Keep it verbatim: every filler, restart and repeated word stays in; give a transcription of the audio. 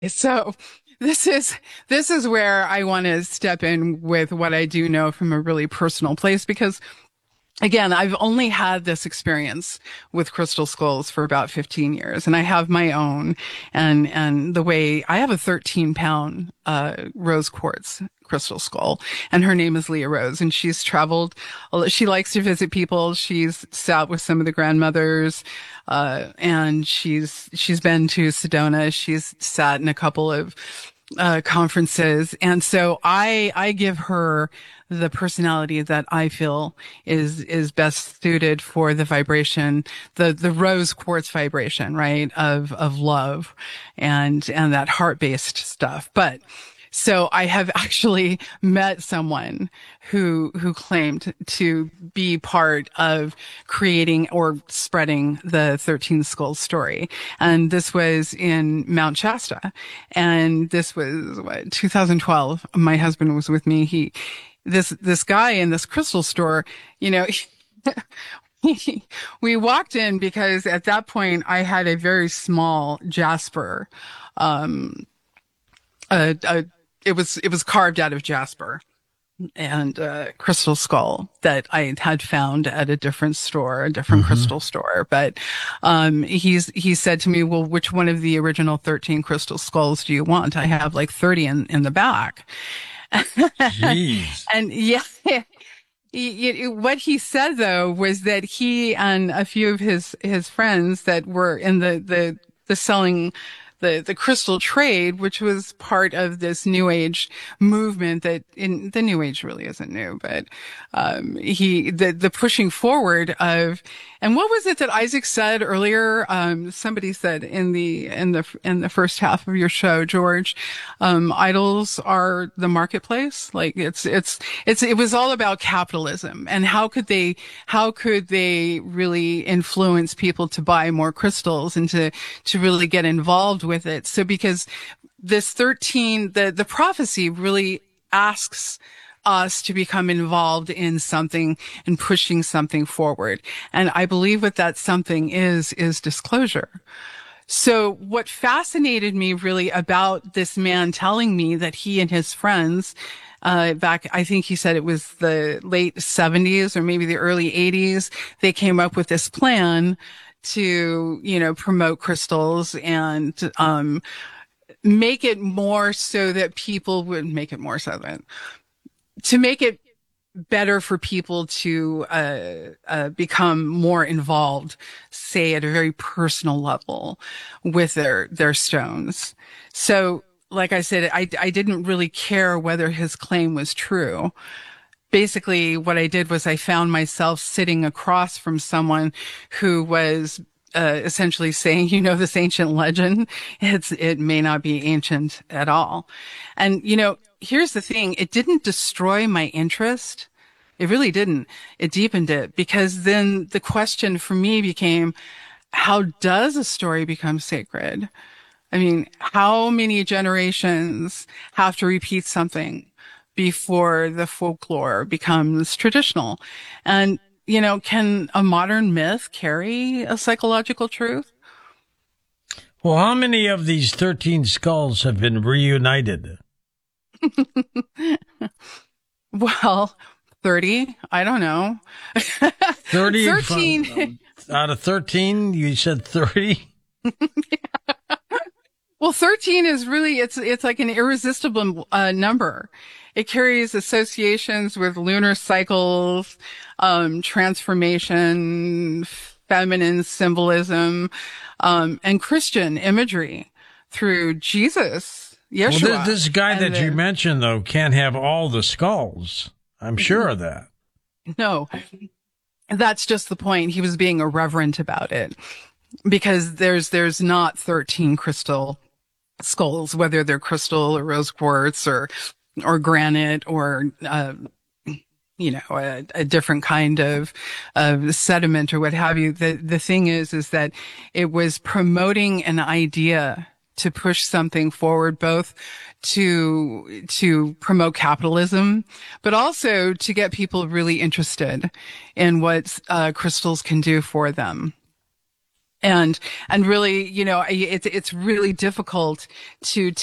So this is this is where I want to step in with what I do know from a really personal place because again, I've only had this experience with crystal skulls for about fifteen years and I have my own and, and the way I have a thirteen pound, uh, rose quartz crystal skull and her name is Leah Rose and she's traveled. She likes to visit people. She's sat with some of the grandmothers, uh, and she's, she's been to Sedona. She's sat in a couple of, uh, conferences. And so I, I give her the personality that I feel is, is best suited for the vibration, the, the rose quartz vibration, right? Of, of love and, and that heart-based stuff. But so I have actually met someone who, who claimed to be part of creating or spreading the thirteen Skulls story. And this was in Mount Shasta. And this was what, two thousand twelve. My husband was with me. He, this, this guy in this crystal store, you know, we walked in because at that point I had a very small jasper, um, a, a it was, it was carved out of jasper and a crystal skull that I had found at a different store, a different Mm-hmm. crystal store. But, um, he's, he said to me, well, which one of the original thirteen crystal skulls do you want? I have like thirty in, in the back. Jeez. And yeah, he, he- what he said though was that he and a few of his, his friends that were in the, the, the selling the, the crystal trade, which was part of this new age movement that in the new age really isn't new, but, um, he, the, the pushing forward of, and what was it that Isaac said earlier? Um, somebody said in the, in the, in the first half of your show, George, um, idols are the marketplace. Like it's, it's, it's, it was all about capitalism and how could they, how could they really influence people to buy more crystals and to, to really get involved with it. So because this thirteen, the, the prophecy really asks us to become involved in something and pushing something forward. And I believe what that something is, is disclosure. So what fascinated me really about this man telling me that he and his friends, uh, back, I think he said it was the late seventies or maybe the early eighties, they came up with this plan to, you know, promote crystals and, um, make it more so that people would make it more so that to make it better for people to uh, uh, become more involved, say at a very personal level with their their stones. So, like I said, I I didn't really care whether his claim was true. Basically, what I did was I found myself sitting across from someone who was uh, essentially saying, you know, this ancient legend, it's, it may not be ancient at all. And, you know, here's the thing. It didn't destroy my interest. It really didn't. It deepened it because then the question for me became, how does a story become sacred? I mean, how many generations have to repeat something before the folklore becomes traditional? And, you know, can a modern myth carry a psychological truth? Well, how many of these thirteen skulls have been reunited? Well, thirty, I don't know. thirty thirteen. From, out of thirteen, you said thirty? Well, thirteen is really, it's, it's like an irresistible uh, number. It carries associations with lunar cycles, um, transformation, feminine symbolism, um, and Christian imagery through Jesus, Yeshua. Well, this, this guy and that the, you mentioned, though, can't have all the skulls. I'm sure of that. No, that's just the point. He was being irreverent about it because there's, there's not thirteen crystal skulls, whether they're crystal or rose quartz or, or granite or, uh, you know, a, a different kind of, of sediment or what have you. The, the thing is, is that it was promoting an idea to push something forward, both to, to promote capitalism, but also to get people really interested in what, uh, crystals can do for them. And, and really, you know, it's, it's really difficult to